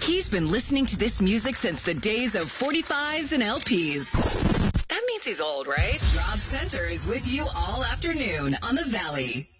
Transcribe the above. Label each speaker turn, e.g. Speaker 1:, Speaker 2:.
Speaker 1: He's been listening to this music since the days of 45s and LPs. That means he's old, right? Rob Center is with you all afternoon on The Valley.